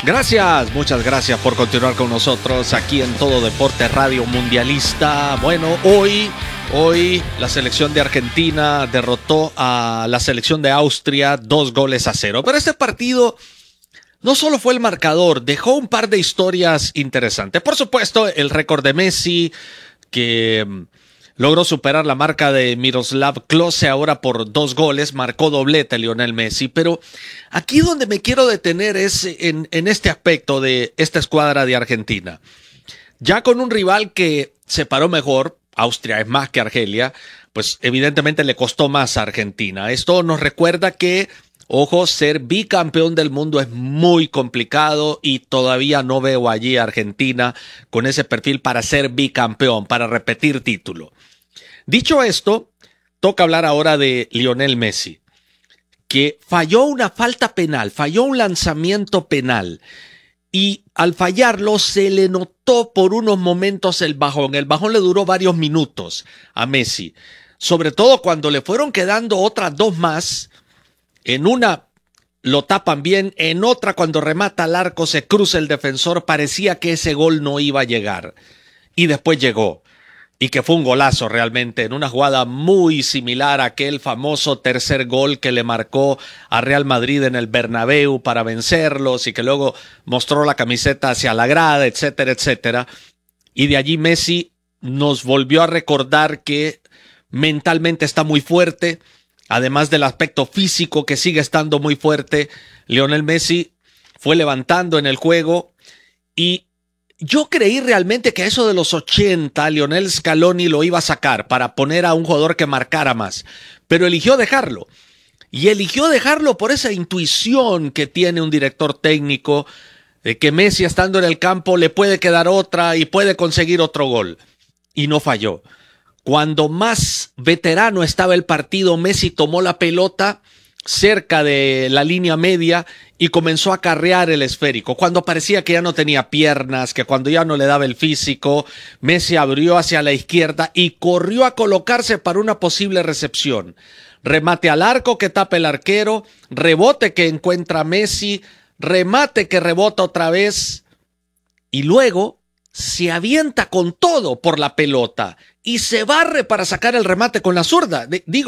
Gracias, muchas gracias por continuar con nosotros aquí en Todo Deporte Radio Mundialista. Bueno, hoy la selección de Argentina derrotó a la selección de Austria 2-0. Pero este partido no solo fue el marcador, dejó un par de historias interesantes. Por supuesto, el récord de Messi, que logró superar la marca de Miroslav Klose ahora por 2 goles, marcó doblete Lionel Messi, pero aquí donde me quiero detener es en este aspecto de esta escuadra de Argentina. Ya con un rival que se paró mejor, Austria es más que Argelia, pues evidentemente le costó más a Argentina. Esto nos recuerda que, ojo, ser bicampeón del mundo es muy complicado y todavía no veo allí a Argentina con ese perfil para ser bicampeón, para repetir título. Dicho esto, toca hablar ahora de Lionel Messi, que falló una falta penal, falló un lanzamiento penal y al fallarlo se le notó por unos momentos el bajón. El bajón le duró varios minutos a Messi, sobre todo cuando le fueron quedando otras 2 más. En una lo tapan bien, en otra cuando remata al arco se cruza el defensor, parecía que ese gol no iba a llegar y después llegó. Y que fue un golazo realmente, en una jugada muy similar a aquel famoso tercer gol que le marcó a Real Madrid en el Bernabéu para vencerlos y que luego mostró la camiseta hacia la grada, etcétera, etcétera. Y de allí Messi nos volvió a recordar que mentalmente está muy fuerte, además del aspecto físico que sigue estando muy fuerte. Lionel Messi fue levantando en el juego y yo creí realmente que a eso de los 80 Lionel Scaloni lo iba a sacar para poner a un jugador que marcara más, pero eligió dejarlo. Y eligió dejarlo por esa intuición que tiene un director técnico de que Messi estando en el campo le puede quedar otra y puede conseguir otro gol. Y no falló. Cuando más veterano estaba el partido, Messi tomó la pelota cerca de la línea media y comenzó a carrear el esférico. Cuando parecía que ya no tenía piernas, que cuando ya no le daba el físico, Messi abrió hacia la izquierda y corrió a colocarse para una posible recepción. Remate al arco que tapa el arquero, rebote que encuentra Messi, remate que rebota otra vez y luego se avienta con todo por la pelota y se barre para sacar el remate con la zurda.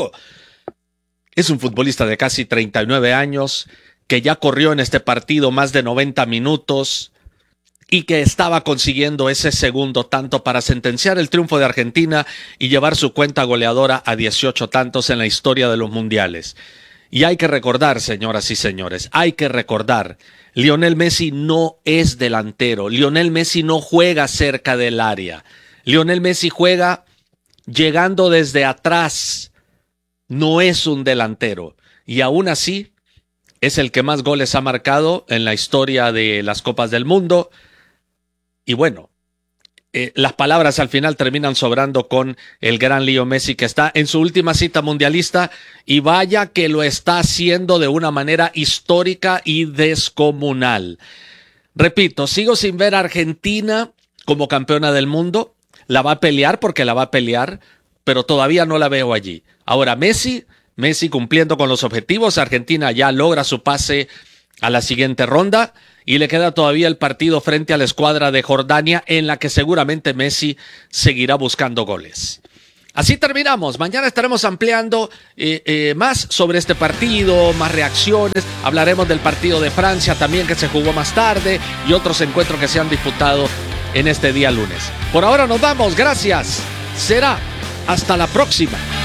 Es un futbolista de casi 39 años que ya corrió en este partido más de 90 minutos y que estaba consiguiendo ese segundo tanto para sentenciar el triunfo de Argentina y llevar su cuenta goleadora a 18 tantos en la historia de los mundiales. Y hay que recordar, señoras y señores, hay que recordar, Lionel Messi no es delantero, Lionel Messi no juega cerca del área, Lionel Messi juega llegando desde atrás, no es un delantero y aún así es el que más goles ha marcado en la historia de las Copas del Mundo. Y bueno, las palabras al final terminan sobrando con el gran Leo Messi, que está en su última cita mundialista y vaya que lo está haciendo de una manera histórica y descomunal. Repito, sigo sin ver a Argentina como campeona del mundo. La va a pelear porque la va a pelear, pero todavía no la veo allí. Ahora Messi cumpliendo con los objetivos, Argentina ya logra su pase a la siguiente ronda y le queda todavía el partido frente a la escuadra de Jordania en la que seguramente Messi seguirá buscando goles. Así terminamos, mañana estaremos ampliando más sobre este partido, más reacciones, hablaremos del partido de Francia también que se jugó más tarde y otros encuentros que se han disputado en este día lunes. Por ahora nos vamos, gracias, será hasta la próxima.